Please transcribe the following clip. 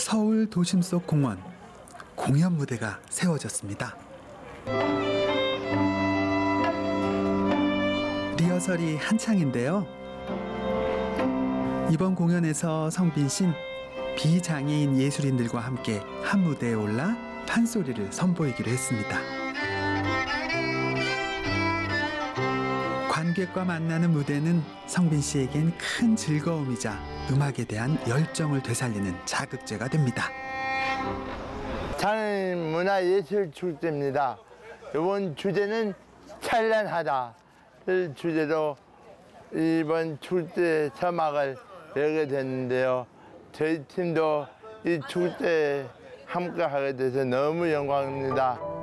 서울 도심 속 공원, 공연 무대가 세워졌습니다. 리허설이 한창인데요. 이번 공연에서 성빈 씨는 비장애인 예술인들과 함께 한 무대에 올라 판소리를 선보이기로 했습니다. 관객과 만나는 무대는 성빈 씨에겐 큰 즐거움이자 음악에 대한 열정을 되살리는 자극제가 됩니다. 장애인문화예술축제입니다. 이번 주제는 찬란하다를 주제로 이번 축제 서막을 열게 됐는데요. 저희 팀도 이 축제에 함께하게 돼서 너무 영광입니다.